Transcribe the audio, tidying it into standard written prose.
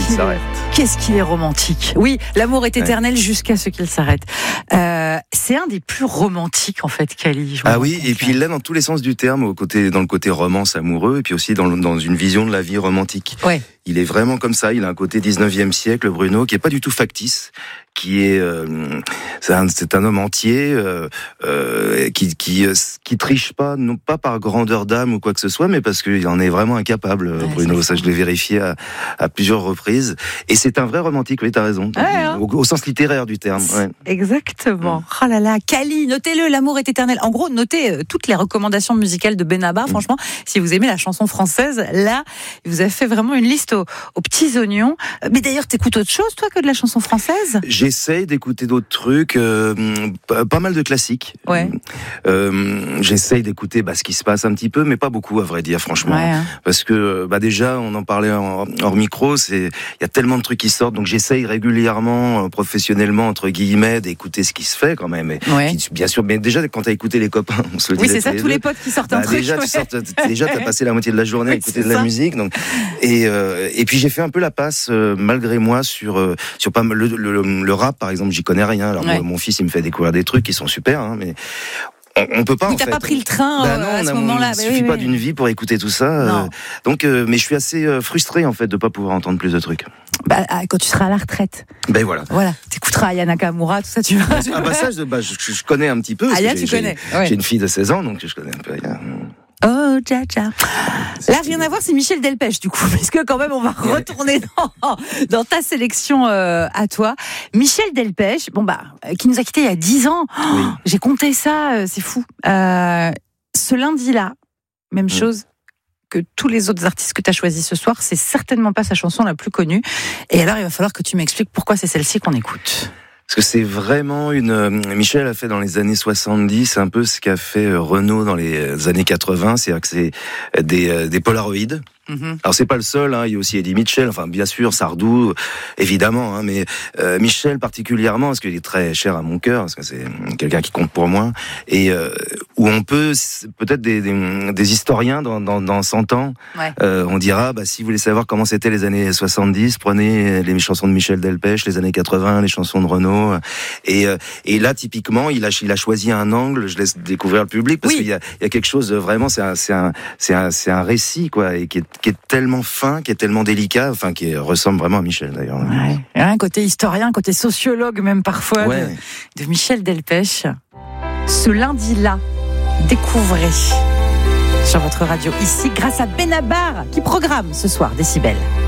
Qu'est-ce qu'il est romantique. Oui, l'amour est éternel jusqu'à ce qu'il s'arrête. C'est un des plus romantiques, en fait, Kali. Ah oui, et puis là, dans tous les sens du terme, dans le côté romance amoureux, et puis aussi dans une vision de la vie romantique. Ouais. Il est vraiment comme ça, il a un côté 19e siècle, Bruno, qui est pas du tout factice, qui est c'est un homme entier qui triche pas, non pas par grandeur d'âme ou quoi que ce soit, mais parce qu'il en est vraiment incapable, Bruno. Ça, je l'ai vérifié à plusieurs reprises. Et c'est un vrai romantique, oui, t'as raison. Au sens littéraire du terme. Ouais. Exactement. Oh là là, Kali, notez-le, l'amour est éternel. En gros, notez toutes les recommandations musicales de Benabar. Franchement, si vous aimez la chanson française, là, il vous a fait vraiment une liste aux petits oignons. Mais d'ailleurs, t'écoutes autre chose, toi, que de la chanson française ? J'essaye d'écouter d'autres trucs, pas mal de classiques. Ouais. J'essaye d'écouter ce qui se passe un petit peu, mais pas beaucoup, à vrai dire, franchement. Ouais, hein. Parce que déjà, on en parlait hors micro, il y a tellement de trucs qui sortent, donc j'essaye régulièrement, professionnellement, entre guillemets, d'écouter ce qui se fait quand même. Et bien sûr, mais déjà, quand t'as écouté les copains, on se le disait. Oui, c'est ça, tous les potes qui sortent un truc. Déjà, t'as passé la moitié de la journée à écouter de la musique, donc, et puis j'ai fait un peu la passe, malgré moi, sur pas mal le rap, par exemple, j'y connais rien. Alors mon fils, il me fait découvrir des trucs qui sont super, hein, mais on peut pas. T'as pas pris le train à ce moment-là. Il suffit pas d'une vie pour écouter tout ça. Donc, mais je suis assez frustré en fait de pas pouvoir entendre plus de trucs. Quand tu seras à la retraite. Voilà. T'écouteras Aya Nakamura, tout ça, tu vois. Je connais un petit peu. Aya, tu connais. J'ai une fille de 16 ans, donc je connais un peu Aya. Oh, Dja. Là, rien à voir, c'est Michel Delpech, du coup, puisque quand même, on va retourner dans ta sélection à toi. Michel Delpech, qui nous a quittés il y a 10 ans. Oui. J'ai compté ça, c'est fou. Ce lundi-là, même chose que tous les autres artistes que tu as choisis ce soir, c'est certainement pas sa chanson la plus connue. Et alors, il va falloir que tu m'expliques pourquoi c'est celle-ci qu'on écoute. Parce que c'est vraiment Michel a fait dans les années 70 un peu ce qu'a fait Renaud dans les années 80, c'est-à-dire que c'est des polaroïdes. Mm-hmm. Alors c'est pas le seul, hein, il y a aussi Eddie Mitchell, enfin bien sûr Sardou, évidemment, hein, mais Michel particulièrement, parce qu'il est très cher à mon cœur, parce que c'est quelqu'un qui compte pour moi, et où on peut, peut-être des historiens dans 100 ans, on dira, si vous voulez savoir comment c'était les années 70, prenez les chansons de Michel Delpech, les années 80, les chansons de Renaud, et là typiquement, il a choisi un angle, je laisse découvrir le public, parce qu'il y a quelque chose de vraiment, c'est un récit, quoi, et qui est tellement fin, qui est tellement délicat, enfin qui ressemble vraiment à Michel d'ailleurs. Ouais. Il y a un côté historien, un côté sociologue même parfois de Michel Delpech. Ce lundi-là, découvrez sur votre radio ici grâce à Benabar qui programme ce soir Décibel.